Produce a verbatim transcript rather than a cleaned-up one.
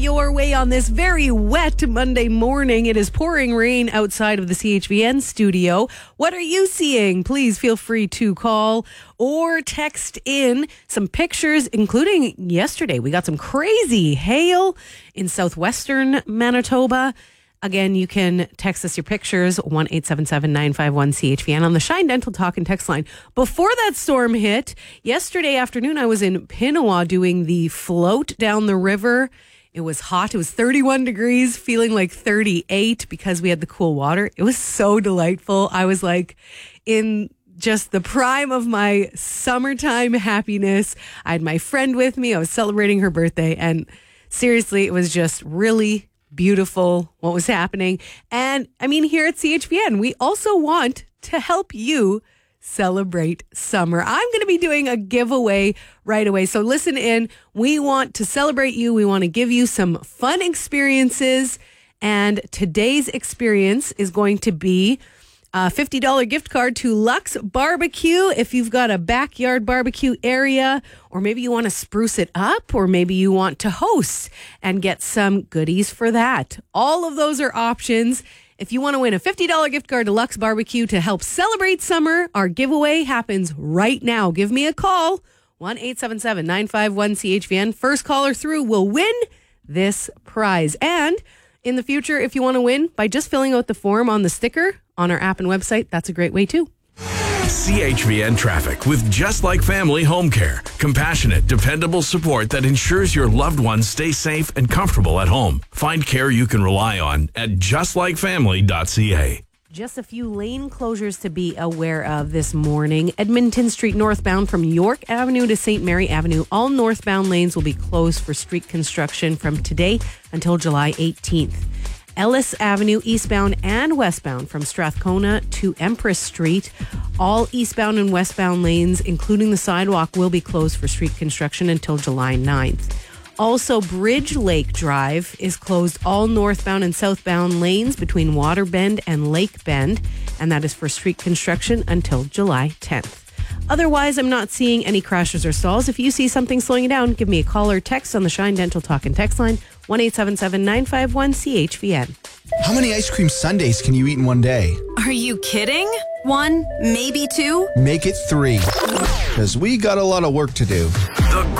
your way on this very wet Monday morning. It is pouring rain outside of the C H V N studio. What are you seeing? Please feel free to call or text in some pictures, including yesterday. We got some crazy hail in southwestern Manitoba. Again, you can text us your pictures, one eight seven seven, nine five one, C H V N on the Shine Dental Talk and text line. Before that storm hit, yesterday afternoon, I was in Pinawa doing the float down the river. It was hot. It was thirty-one degrees, feeling like thirty-eight because we had the cool water. It was so delightful. I was like in just the prime of my summertime happiness. I had my friend with me. I was celebrating her birthday. And seriously, it was just really beautiful what was happening. And I mean, here at C H V N, we also want to help you celebrate summer. I'm going to be doing a giveaway right away. So listen in. We want to celebrate you. We want to give you some fun experiences. And today's experience is going to be a fifty dollars gift card to Lux Barbecue. If you've got a backyard barbecue area, or maybe you want to spruce it up, or maybe you want to host and get some goodies for that. All of those are options. If you want to win a fifty dollars gift card to Lux Barbecue to help celebrate summer, our giveaway happens right now. Give me a call, one eight seven seven, nine five one, C H V N. First caller through will win this prize. And in the future, if you want to win by just filling out the form on the sticker on our app and website, that's a great way too. C H V N Traffic with Just Like Family Home Care. Compassionate, dependable support that ensures your loved ones stay safe and comfortable at home. Find care you can rely on at just like family dot c a. Just a few lane closures to be aware of this morning. Edmonton Street northbound from York Avenue to Saint Mary Avenue. All northbound lanes will be closed for street construction from today until July eighteenth. Ellis Avenue eastbound and westbound from Strathcona to Empress Street. All eastbound and westbound lanes, including the sidewalk, will be closed for street construction until July ninth. Also, Bridge Lake Drive is closed all northbound and southbound lanes between Waterbend and Lake Bend, and that is for street construction until July tenth. Otherwise, I'm not seeing any crashes or stalls. If you see something slowing you down, give me a call or text on the Shine Dental Talk and text line, one eight seven seven, nine five one, C H V N. How many ice cream sundaes can you eat in one day? Are you kidding? One, maybe two? Make it three, because we got a lot of work to do.